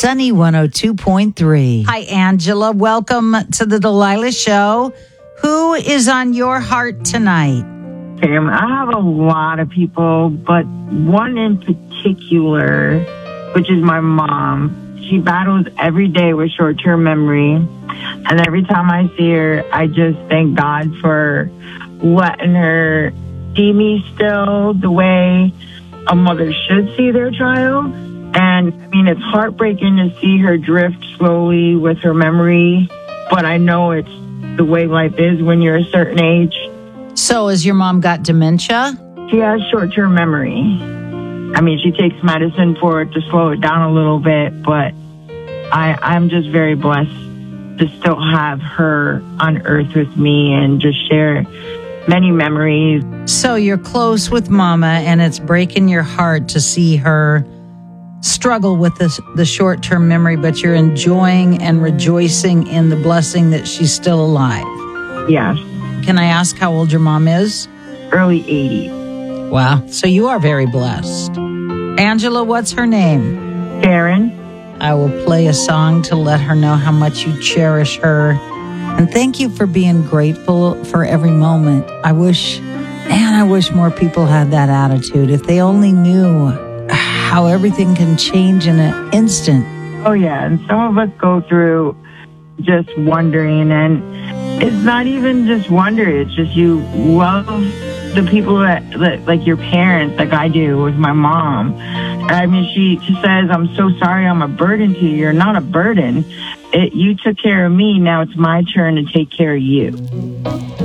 Sunny 102.3. Hi, Angela. Welcome to the Delilah Show. Who is on your heart tonight? Sam, I have a lot of people, but one in particular, which is my mom. She battles every day with short-term memory. And every time I see her, I just thank God for letting her see me still the way a mother should see their child. And I mean, it's heartbreaking to see her drift slowly with her memory, but I know it's the way life is when you're a certain age. So has your mom got dementia? She has short-term memory. I mean, she takes medicine for it to slow it down a little bit, but I'm just very blessed to still have her on earth with me and just share many memories. So you're close with Mama, and it's breaking your heart to see her struggle with the short-term memory, but you're enjoying and rejoicing in the blessing that she's still alive. Yes. Can I ask how old your mom is? Early 80s. Wow. So you are very blessed. Angela, what's her name? Karen. I will play a song to let her know how much you cherish her. And thank you for being grateful for every moment. I wish more people had that attitude. If they only knew how everything can change in an instant. Oh, yeah. And some of us go through just wondering, and it's not even just wonder. It's just you love the people that like your parents, like I do with my mom. I mean, she says, I'm so sorry I'm a burden to you. You're not a burden. You took care of me. Now it's my turn to take care of you.